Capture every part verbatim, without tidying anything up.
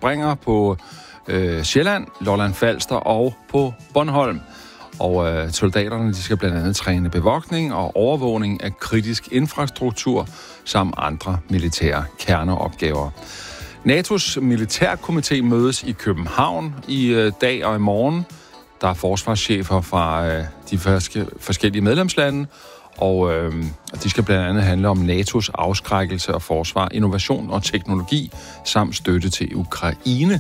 springer på øh, Sjælland, Lolland Falster og på Bornholm. Og øh, soldaterne de skal blandt andet træne bevogtning og overvågning af kritisk infrastruktur samt andre militære kerneopgaver. N A T O's militærkomité mødes i København i øh, dag og i morgen. Der er forsvarschefer fra øh, de forskellige medlemslande, og øh, de skal blandt andet handle om N A T O's afskrækkelse og forsvar, innovation og teknologi, samt støtte til Ukraine.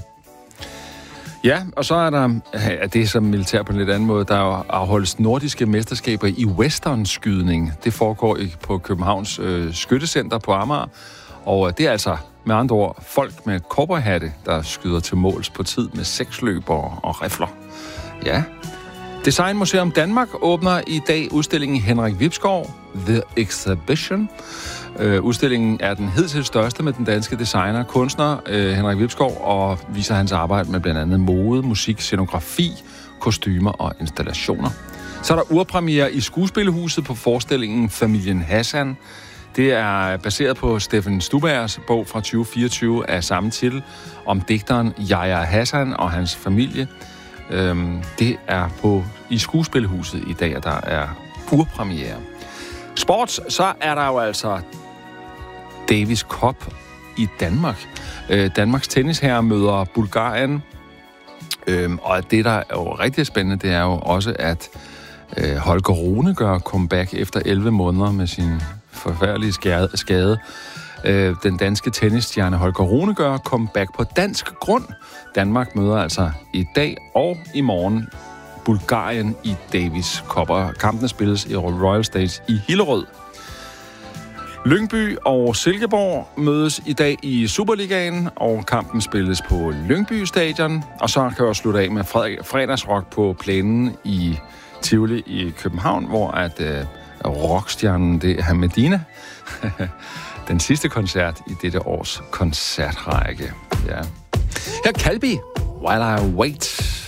Ja, og så er der, ja, det er som militær på en lidt anden måde, der afholdes nordiske mesterskaber i westernskydning. Det foregår på Københavns øh, skyttecenter på Amager, og det er altså med andre ord folk med cowboyhatte, der skyder til måls på tid med seksløbere og rifler. Ja. Designmuseum Danmark åbner i dag udstillingen Henrik Vibskov, The Exhibition. Uh, udstillingen er den hidtil største med den danske designer, kunstner uh, Henrik Vibskov, og viser hans arbejde med blandt andet mode, musik, scenografi, kostymer og installationer. Så er der urpremiere i Skuespillehuset på forestillingen Familien Hassan. Det er baseret på Steffen Stubergs bog fra tyve fireogtyve af samme titel om digteren Yahya Hassan og hans familie. Øhm, det er på i Skuespillehuset i dag, der er urpremiere. Sports, så er der jo altså Davis Cup i Danmark. Øh, Danmarks tennisherre møder Bulgarien. Øhm, og det, der er jo rigtig spændende, det er jo også, at øh, Holger Rune gør comeback efter elleve måneder med sin forfærdelige skade. Øh, den danske tennisstjerne Holger Rune gør comeback på dansk grund. Danmark møder altså i dag og i morgen Bulgarien i Davis Cup, og kampene spilles i Royal Stage i Hillerød. Lyngby og Silkeborg mødes i dag i Superligaen, og kampen spilles på Lyngby Stadion. Og så kan jeg slutte af med fredagsrock på plænen i Tivoli i København, hvor at øh, rockstjernen, det er Medina. Den sidste koncert i dette års koncertrække. Ja. Her Kalbi, While I Wait.